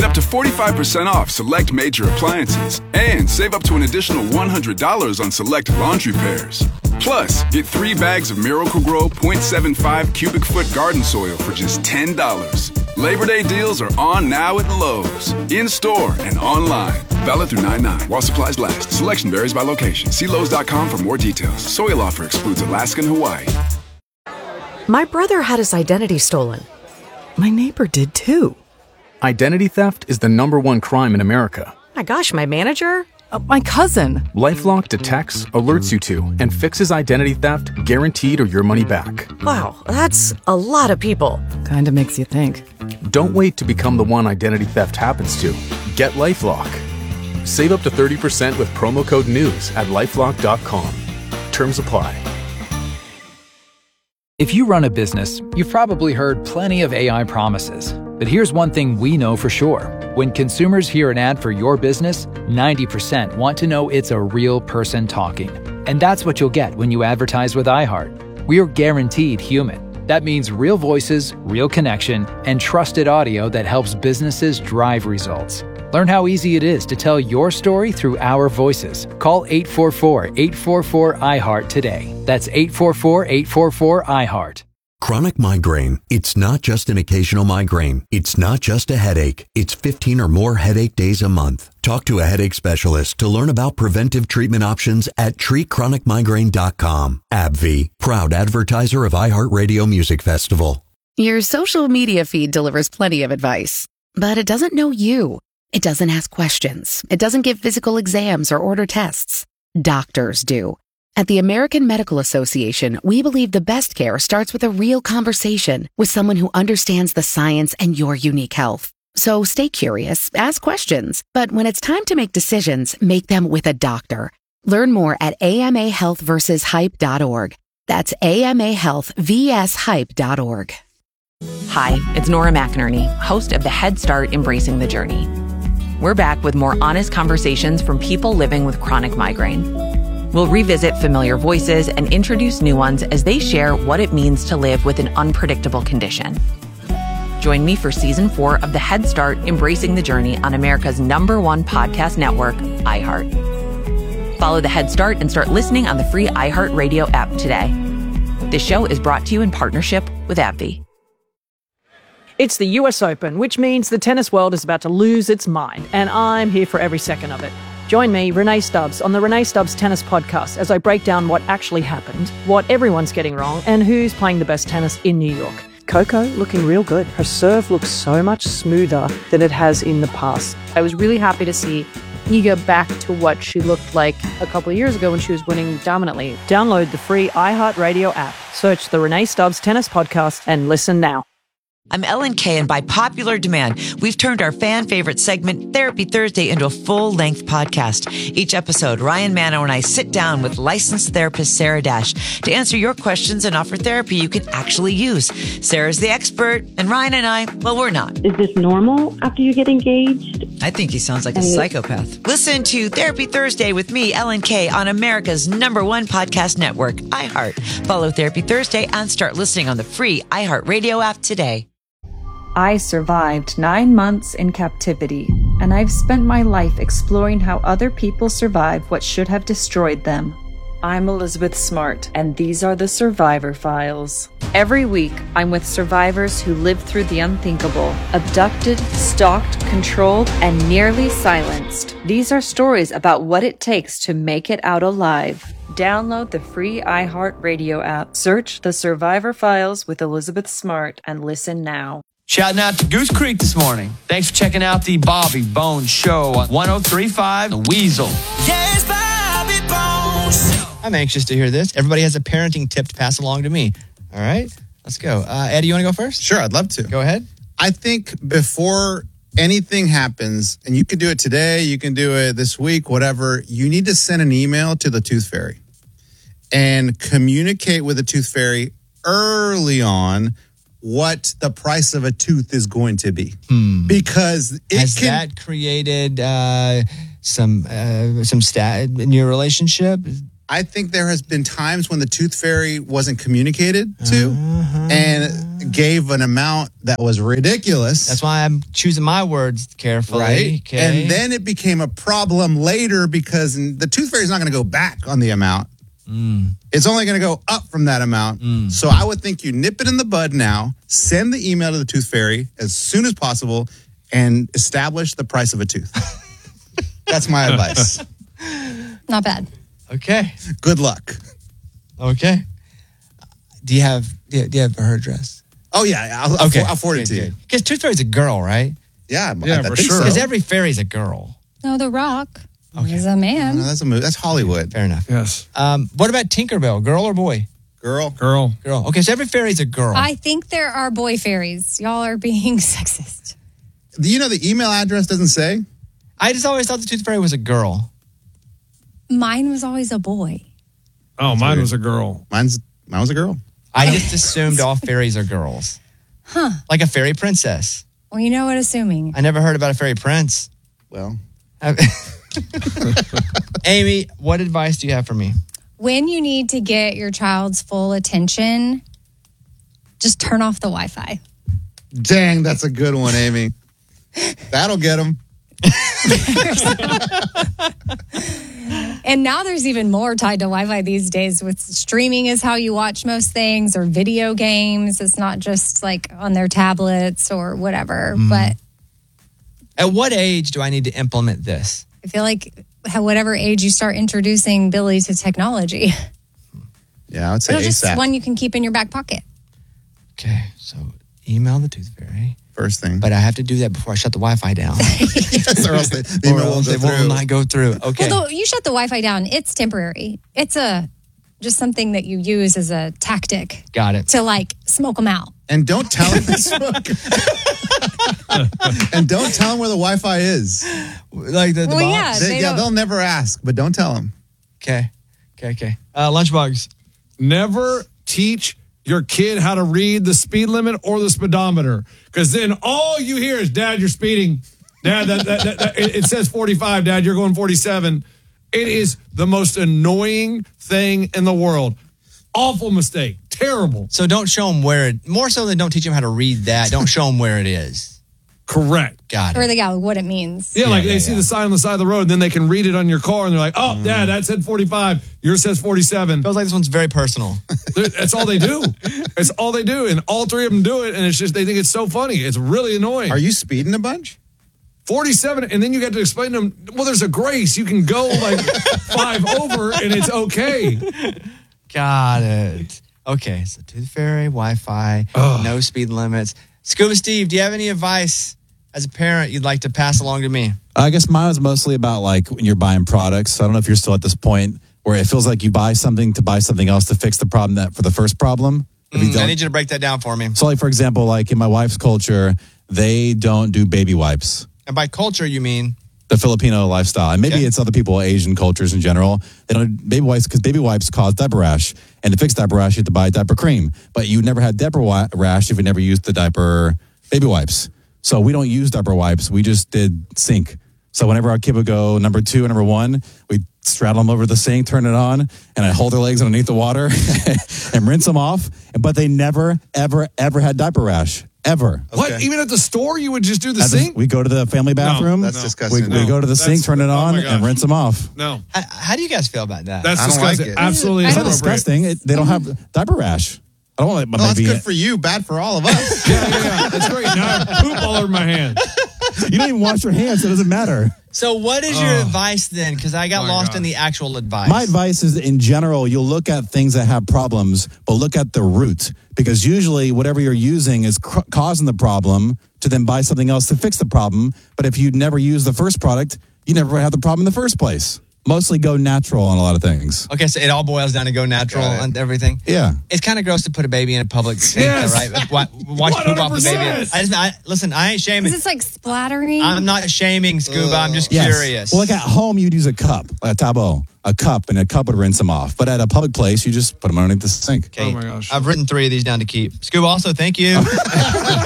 up to 45% off select major appliances and save up to an additional $100 on select laundry pairs. Plus, get 3 bags of Miracle-Gro 0.75 cubic foot garden soil for just $10. Labor Day deals are on now at Lowe's, in-store and online. Valid through 9/9 while supplies last. Selection varies by location. See Lowe's.com for more details. Soil offer excludes Alaska and Hawaii. My brother had his identity stolen. My neighbor did too. Identity theft is the #1 crime in America. My gosh, my manager? My cousin. LifeLock detects, alerts you to, and fixes identity theft guaranteed or your money back. Wow, that's a lot of people. Kinda makes you think. Don't wait to become the one identity theft happens to. Get LifeLock. Save up to 30% with promo code NEWS at LifeLock.com. Terms apply. If you run a business, you've probably heard plenty of AI promises. But here's one thing we know for sure. When consumers hear an ad for your business, 90% want to know it's a real person talking. And that's what you'll get when you advertise with iHeart. We are guaranteed human. That means real voices, real connection, and trusted audio that helps businesses drive results. Learn how easy it is to tell your story through our voices. Call 844-844-iHeart today. That's 844-844-iHeart. Chronic migraine. It's not just an occasional migraine. It's not just a headache. It's 15 or more headache days a month. Talk to a headache specialist to learn about preventive treatment options at treatchronicmigraine.com. AbbVie, proud advertiser of iHeartRadio Music Festival. Your social media feed delivers plenty of advice, but it doesn't know you. It doesn't ask questions. It doesn't give physical exams or order tests. Doctors do. At the American Medical Association, we believe the best care starts with a real conversation with someone who understands the science and your unique health. So stay curious, ask questions, but when it's time to make decisions, make them with a doctor. Learn more at amahealthversushype.org. That's amahealthvshype.org. Hi, it's Nora McInerney, host of the Head Start Embracing the Journey. We're back with more honest conversations from people living with chronic migraine. We'll revisit familiar voices and introduce new ones as they share what it means to live with an unpredictable condition. Join me for Season 4 of the Head Start Embracing the Journey on America's #1 podcast network, iHeart. Follow the Head Start and start listening on the free iHeartRadio app today. This show is brought to you in partnership with AbbVie. It's the US Open, which means the tennis world is about to lose its mind, and I'm here for every second of it. Join me, Renee Stubbs, on the Renee Stubbs Tennis Podcast as I break down what actually happened, what everyone's getting wrong, and who's playing the best tennis in New York. Coco looking real good. Her serve looks so much smoother than it has in the past. I was really happy to see Iga back to what she looked like a couple of years ago when she was winning dominantly. Download the free iHeartRadio app. Search the Renee Stubbs Tennis Podcast and listen now. I'm Ellen Kay, and by popular demand, we've turned our fan favorite segment, Therapy Thursday, into a full-length podcast. Each episode, Ryan Manno and I sit down with licensed therapist Sarah Dash to answer your questions and offer therapy you can actually use. Sarah's the expert, and Ryan and I, well, we're not. Is this normal after you get engaged? I think he sounds like a psychopath. Listen to Therapy Thursday with me, Ellen Kay, on America's #1 podcast network, iHeart. Follow Therapy Thursday and start listening on the free iHeartRadio app today. I survived 9 months in captivity, and I've spent my life exploring how other people survive what should have destroyed them. I'm Elizabeth Smart, and these are the Survivor Files. Every week, I'm with survivors who lived through the unthinkable, abducted, stalked, controlled, and nearly silenced. These are stories about what it takes to make it out alive. Download the free iHeartRadio app, search The Survivor Files with Elizabeth Smart, and listen now. Shouting out to Goose Creek this morning. Thanks for checking out the Bobby Bones Show on 103.5 The Weasel. Yes, Bobby Bones. I'm anxious to hear this. Everybody has a parenting tip to pass along to me. All right, let's go. Eddie, you want to go first? Sure, I'd love to. Go ahead. I think before anything happens, and you can do it today, you can do it this week, whatever, you need to send an email to the Tooth Fairy and communicate with the Tooth Fairy early on what the price of a tooth is going to be. Because that created some stat in your relationship? I think there has been times when the Tooth Fairy wasn't communicated to, and gave an amount that was ridiculous. That's why I'm choosing my words carefully. Right. Okay. And then it became a problem later because the Tooth Fairy is not going to go back on the amount. It's only going to go up from that amount. So I would think you nip it in the bud now, send the email to the Tooth Fairy as soon as possible, and establish the price of a tooth. That's my advice. Not bad. Okay. Good luck. Okay. Do you have her address? Oh, yeah. I'll forward it to you. Because Tooth Fairy's a girl, right? Yeah, I for think sure. Because every fairy's a girl. No, The Rock is a man. No, that's a movie. That's Hollywood. Fair enough. Yes. What about Tinkerbell? Girl or boy? Girl. Girl. Okay, so every fairy's a girl. I think there are boy fairies. Y'all are being sexist. Do you know the email address doesn't say? I just always thought the Tooth Fairy was a girl. Mine was always a boy. Oh, mine was a girl. Mine was a girl. I just assumed all fairies are girls. Huh. Like a fairy princess. Well, you know what assuming. I never heard about a fairy prince. Well. Amy, what advice do you have for me? When you need to get your child's full attention, just turn off the Wi-Fi. Dang, that's a good one, Amy. That'll get them. And now there's even more tied to Wi-Fi these days with streaming is how you watch most things, or video games. It's not just like on their tablets or whatever. But At what age do I need to implement this? I feel like whatever age you start introducing Billy to technology, Yeah, I would say it'll just ASAP. one you can keep in your back pocket. Okay, so email the Tooth Fairy. First thing. But I have to do that before I shut the Wi-Fi down. Yes, or else the email won't go It will through. not go through. Okay. Well, though you shut the Wi-Fi down, it's temporary. It's just something that you use as a tactic Got it. to like smoke them out. And don't tell them and don't tell them where the Wi-Fi is. Like the Well, yeah, box? they don't- They'll never ask, but don't tell them. Okay. Lunchbox. Never teach your kid how to read the speed limit or the speedometer, because then all you hear is, "Dad, you're speeding. Dad, it says 45. Dad, you're going 47." It is the most annoying thing in the world. Awful mistake. Terrible. So don't show them more so than don't teach them how to read that. Don't show them where it is. Correct. Got Or they got what it means. Yeah, like they see the sign on the side of the road, and then they can read it on your car, and they're like, "Oh, Dad, that said 45. Yours says 47." Feels like this one's very personal. That's all they do. It's all they do, and all three of them do it, and it's just they think it's so funny. It's really annoying. Are you speeding a bunch? 47, and then you got to explain to them, well, there's a grace. You can go like 5 over, and it's okay. Got it. Okay, so Tooth Fairy, Wi-Fi, no speed limits. Scuba Steve, do you have any advice as a parent you'd like to pass along to me? I guess mine was mostly about like when you're buying products. I don't know if you're still at this point where it feels like you buy something to buy something else to fix the problem for the first problem. I need you to break that down for me. So like, for example, like in my wife's culture, they don't do baby wipes. And by culture, you mean? The Filipino lifestyle. And maybe it's other people, Asian cultures in general. They don't do baby wipes because baby wipes cause diaper rash. And to fix diaper rash, you have to buy diaper cream. But you never had diaper rash if you never used the diaper baby wipes. So we don't use diaper wipes. We just did sink. So whenever our kid would go number 2 and number 1, we'd straddle them over the sink, turn it on, and I'd hold their legs underneath the water and rinse them off. But they never, ever, ever had diaper rash. Ever. What? Even at the store, you would just do the sink? We go to the family bathroom. That's disgusting. We go to the sink, turn it on, and rinse them off. No. How do you guys feel about that? That's I don't disgusting. like it. Absolutely It's not inappropriate. disgusting. They don't have diaper rash. I don't want my Well, that's baby. good for you, bad for all of us. Yeah. That's great. Now I have poop all over my hand. You don't even wash your hands, so it doesn't matter. So what is your advice then? Because I got lost in the actual advice. My advice is, in general, you'll look at things that have problems, but look at the root. Because usually whatever you're using is causing the problem to then buy something else to fix the problem. But if you never use the first product, you never had the problem in the first place. Mostly go natural on a lot of things. Okay, so it all boils down to go natural and everything. Yeah. It's kind of gross to put a baby in a public sink, right? Watch poop off the baby. Listen, I ain't shaming. Is this like splattering? I'm not shaming, Scuba. I'm just curious. Well, like at home, you'd use a cup, like a tableau, a cup, and a cup would rinse them off. But at a public place, you just put them underneath the sink. Okay. Oh my gosh. I've written 3 of these down to keep. Scuba, also, thank you.